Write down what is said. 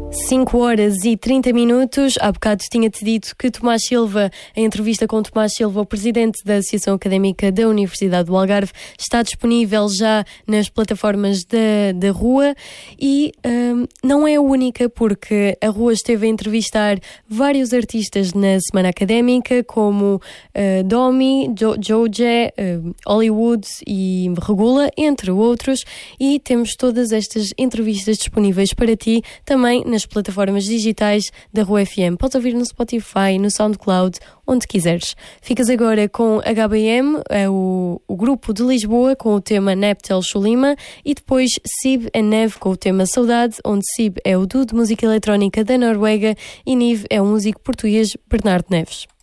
5h30. Há bocado tinha-te dito que Tomás Silva, a entrevista com Tomás Silva, o presidente da Associação Académica da Universidade do Algarve, está disponível já nas plataformas da Rua e não é a única, porque a Rua esteve a entrevistar vários artistas na Semana Académica, como Domi, Joje, Hollywood e Regula, entre outros, e temos todas estas entrevistas disponíveis para ti também nas plataformas digitais da Rua FM. Podes ouvir no Spotify, no SoundCloud, onde quiseres. Ficas agora com HBM, o grupo de Lisboa, com o tema Neptel Chulima, e depois Sib e Neve com o tema Saudade, onde Sib é o duo de música eletrónica da Noruega e Nive é o músico português Bernardo Neves.